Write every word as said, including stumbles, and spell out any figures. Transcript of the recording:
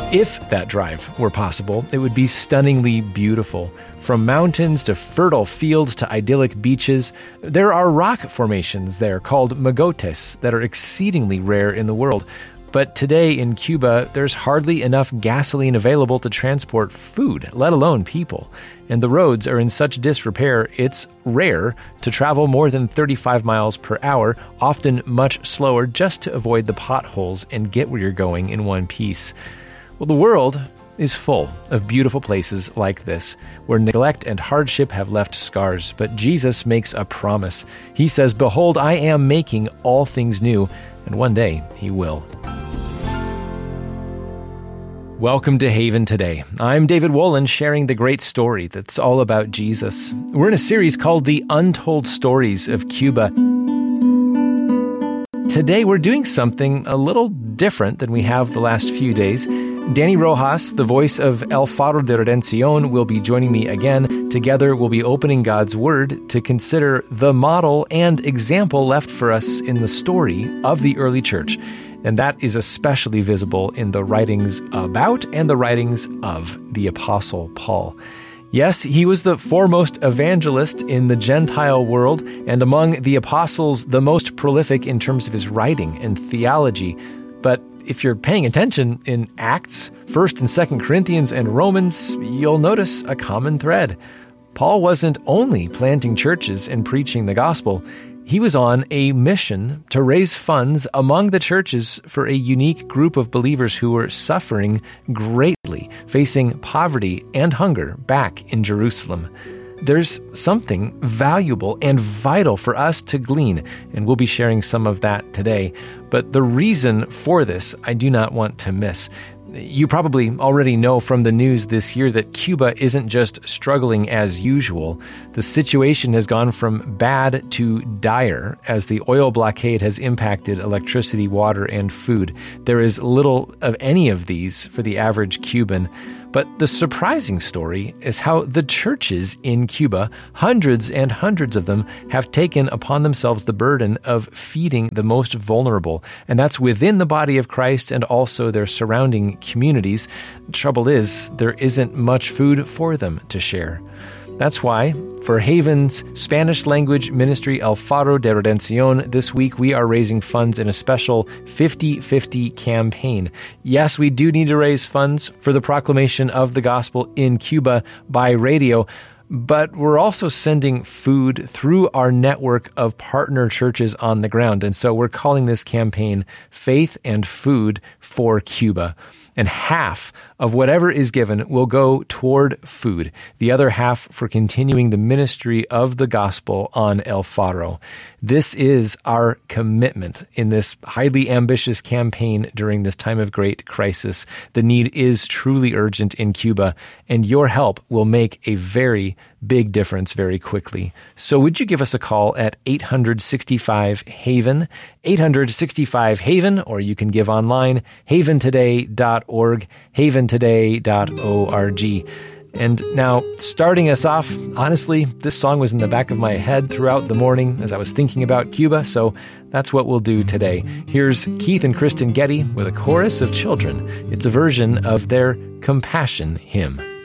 If that drive were possible, it would be stunningly beautiful. From mountains to fertile fields to idyllic beaches, there are rock formations there called mogotes that are exceedingly rare in the world. But today in Cuba, there's hardly enough gasoline available to transport food, let alone people. And the roads are in such disrepair, it's rare to travel more than thirty-five miles per hour, often much slower, just to avoid the potholes and get where you're going in one piece. Well, the world is full of beautiful places like this, where neglect and hardship have left scars. But Jesus makes a promise. He says, "Behold, I am making all things new," and one day He will. Welcome to Haven Today. I'm David Wolin, sharing the great story that's all about Jesus. We're in a series called The Untold Stories of Cuba. Today we're doing something a little different than we have the last few days. Danny Rojas, the voice of El Faro de Redención, will be joining me again. Together, we'll be opening God's Word to consider the model and example left for us in the story of the early church. And that is especially visible in the writings about and the writings of the Apostle Paul. Yes, he was the foremost evangelist in the Gentile world, and among the apostles, the most prolific in terms of his writing and theology. But if you're paying attention in Acts, First and Second Corinthians, and Romans, you'll notice a common thread. Paul wasn't only planting churches and preaching the gospel. He was on a mission to raise funds among the churches for a unique group of believers who were suffering greatly, facing poverty and hunger back in Jerusalem. There's something valuable and vital for us to glean, and we'll be sharing some of that today. But the reason for this, I do not want to miss. You probably already know from the news this year that Cuba isn't just struggling as usual. The situation has gone from bad to dire as the oil blockade has impacted electricity, water, and food. There is little of any of these for the average Cuban. But the surprising story is how the churches in Cuba, hundreds and hundreds of them, have taken upon themselves the burden of feeding the most vulnerable. And that's within the body of Christ and also their surrounding communities. The trouble is, there isn't much food for them to share. That's why, for Haven's Spanish-language ministry El Faro de Redención, this week we are raising funds in a special fifty-fifty campaign. Yes, we do need to raise funds for the proclamation of the gospel in Cuba by radio, but we're also sending food through our network of partner churches on the ground. And so we're calling this campaign Faith and Food for Cuba. And half of whatever is given will go toward food, the other half for continuing the ministry of the gospel on El Faro. This is our commitment in this highly ambitious campaign during this time of great crisis. The need is truly urgent in Cuba, and your help will make a very big difference very quickly. So would you give us a call at eight hundred sixty-five HAVEN, eight hundred sixty-five HAVEN, or you can give online, haven today dot org, haven today dot org. And now, starting us off, honestly, this song was in the back of my head throughout the morning as I was thinking about Cuba, so that's what we'll do today. Here's Keith and Kristen Getty with a chorus of children. It's a version of their Compassion hymn.